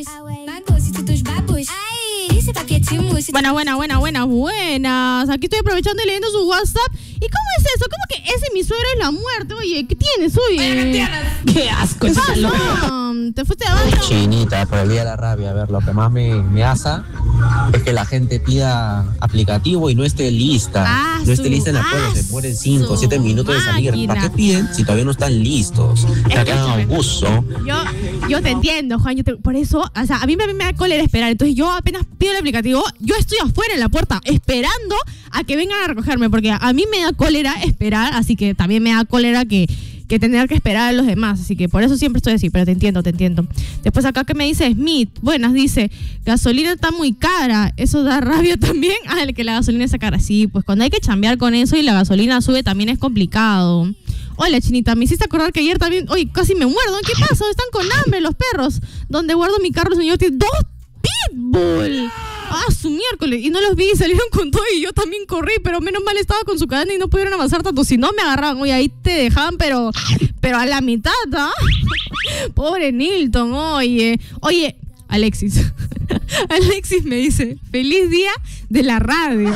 Buenas. Aquí estoy aprovechando y leyendo su WhatsApp. ¿Y cómo es eso? ¿Cómo que ese mi suegro es la muerte? Oye, ¿qué tienes? Oye, ¡Qué asco! ¿qué pasa? ¿Te fuiste de abajo? Chinita, por el día de la rabia. A ver, lo que más me asa es que la gente pida aplicativo y no esté lista. No esté lista en la cola, se mueren 5 o 7 minutos de salir. ¿Para qué piden si todavía no están listos? Ya que hagan abuso. Yo te entiendo, Juan. Por eso, o sea, a mí me da cólera esperar. Entonces yo apenas pido el aplicativo, yo estoy afuera en la puerta esperando a que vengan a recogerme, porque a mí me da cólera esperar, así que también me da cólera que tener que esperar a los demás, así que por eso siempre estoy así, pero te entiendo. Después acá que me dice Smith, buenas, dice, gasolina está muy cara, eso da rabia también, que la gasolina está cara, sí, pues cuando hay que chambear con eso y la gasolina sube también es complicado. Hola, Chinita, me hiciste acordar que ayer también, oye, casi me muerdo, ¿qué pasa? Están con hambre los perros, donde guardo mi carro, el señor tiene 2 pitbull. Su miércoles, y no los vi, salieron con todo y yo también corrí, pero menos mal estaba con su cadena y no pudieron avanzar tanto, si no me agarraban, oye, ahí te dejaban, pero a la mitad, ¿ah? Pobre Nilton, oye, Alexis me dice, feliz día de la radio.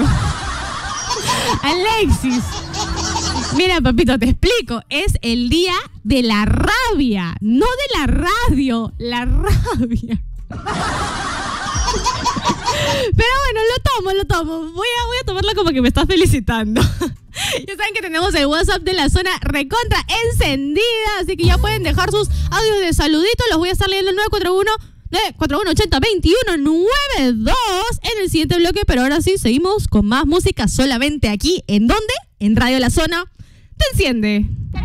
Alexis, mira, papito, te explico, es el día de la rabia, no de la radio, la rabia. Pero bueno, lo tomo. Voy a tomarlo como que me estás felicitando. Ya saben que tenemos el WhatsApp de la zona recontra encendida, así que ya pueden dejar sus audios de saluditos. Los voy a estar leyendo el 941-80-21-92 en el siguiente bloque. Pero ahora sí, seguimos con más música solamente aquí. ¿En dónde? En Radio La Zona. Te enciende.